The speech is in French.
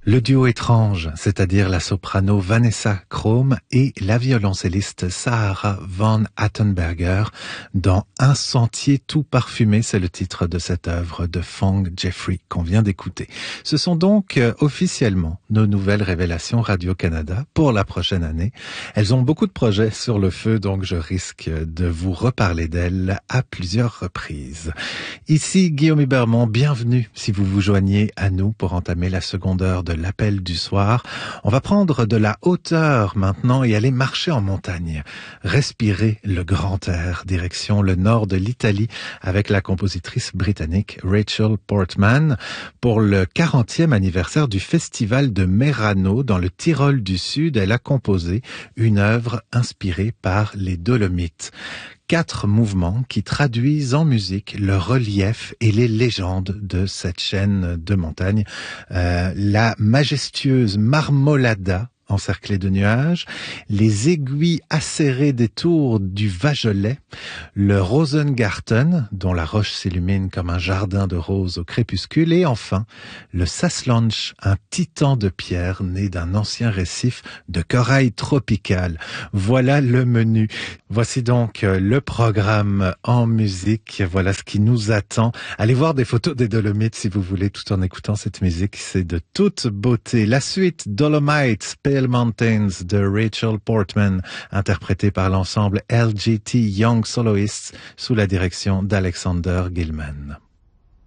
Le duo étrange, c'est-à-dire la soprano Vanessa Chrome et la violoncelliste Sarah Van Attenberger dans Un sentier tout parfumé, c'est le titre de cette œuvre de Fong Jeffrey qu'on vient d'écouter. Ce sont donc officiellement nos nouvelles révélations Radio-Canada pour la prochaine année. Elles ont beaucoup de projets sur le feu, donc je risque de vous reparler d'elles à plusieurs reprises. Ici Guillaume Hébermont, bienvenue si vous vous joignez à nous pour entamer la seconde heure de l'appel du soir. On va prendre de la hauteur maintenant et aller marcher en montagne. Respirer le grand air, direction le nord de l'Italie avec la compositrice britannique Rachel Portman pour le 40e anniversaire du festival de Merano dans le Tyrol du Sud. Elle a composé une œuvre inspirée par les Dolomites. 4 mouvements qui traduisent en musique le relief et les légendes de cette chaîne de montagnes. La majestueuse Marmolada, encerclée de nuages, les aiguilles acérées des tours du Vagelet, le Rosengarten, dont la roche s'illumine comme un jardin de roses au crépuscule, et enfin le Saslanch, un titan de pierre né d'un ancien récif de corail tropical. Voilà le menu. Voici donc le programme en musique. Voilà ce qui nous attend. Allez voir des photos des Dolomites si vous voulez, tout en écoutant cette musique. C'est de toute beauté. La suite, Dolomites, Pale Mountains de Rachel Portman, interprétée par l'ensemble LGT Young Soloists sous la direction d'Alexander Gilman.